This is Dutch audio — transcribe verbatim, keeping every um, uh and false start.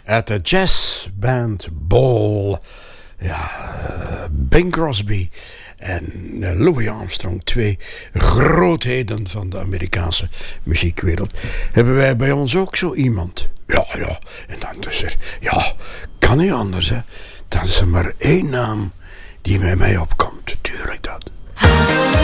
uit de jazzband Ball. Ja, Bing Crosby en Louis Armstrong, twee grootheden van de Amerikaanse muziekwereld. Hebben wij bij ons ook zo iemand? Ja, ja. En dan is er, ja, kan niet anders, hè. Dan is er maar één naam die bij mij opkomt. Tuurlijk dat.